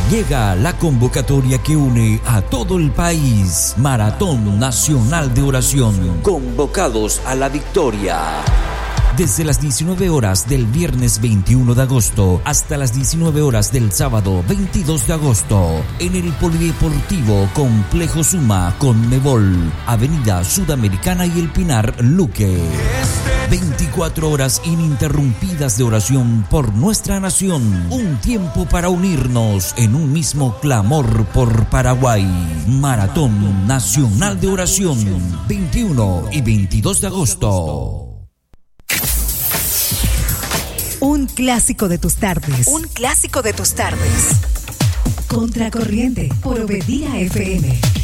Llega la convocatoria que une a todo el país. Maratón Nacional de Oración. Convocados a la victoria. Desde las 19 horas del viernes 21 de agosto hasta las 19 horas del sábado 22 de agosto en el Polideportivo Complejo Suma Conmebol, Avenida Sudamericana y El Pinar, Luque. 24 horas ininterrumpidas de oración por nuestra nación. Un tiempo para unirnos en un mismo clamor por Paraguay. Maratón Nacional de Oración, 21 y 22 de agosto. Un clásico de tus tardes. Un clásico de tus tardes. Contracorriente por Obedía FM.